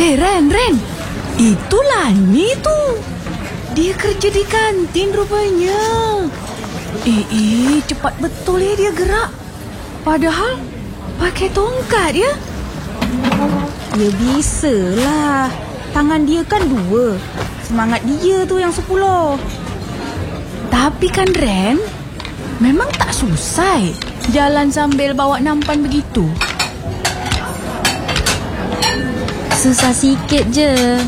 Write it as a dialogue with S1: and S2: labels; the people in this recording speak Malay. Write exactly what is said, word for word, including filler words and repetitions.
S1: Eh, Ren, Ren. Itulah ni tu. Dia kerja di kantin rupanya. Eh, eh, cepat betul ya dia gerak. Padahal pakai tongkat ya.
S2: Ya bisalah. Tangan dia kan dua. Semangat dia tu yang sepuluh.
S1: Tapi kan Ren, memang tak susah jalan sambil bawa nampan begitu.
S2: Susah sikit je.